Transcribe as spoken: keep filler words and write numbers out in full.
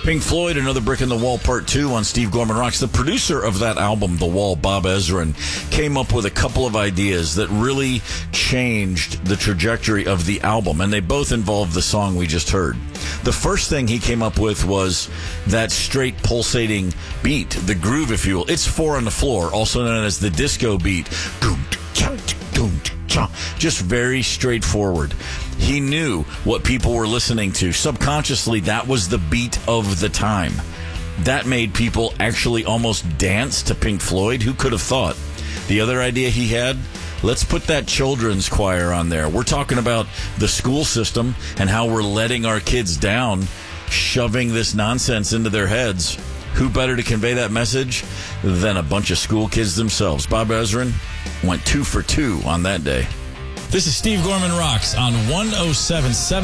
Pink Floyd, Another Brick in the Wall, Part two on Steve Gorman Rocks. The producer of that album, The Wall, Bob Ezrin, came up with a couple of ideas that really changed the trajectory of the album, and they both involved the song we just heard. The first thing he came up with was that straight pulsating beat, the groove, if you will. It's Four on the Floor, also known as the disco beat. Just very straightforward. He knew what people were listening to. Subconsciously, that was the beat of the time. That made people actually almost dance to Pink Floyd. Who could have thought? The other idea he had, let's put that children's choir on there. We're talking about the school system and how we're letting our kids down, shoving this nonsense into their heads. Who better to convey that message than a bunch of school kids themselves? Bob Ezrin went two for two on that day. This is Steve Gorman Rocks on one oh seven point seven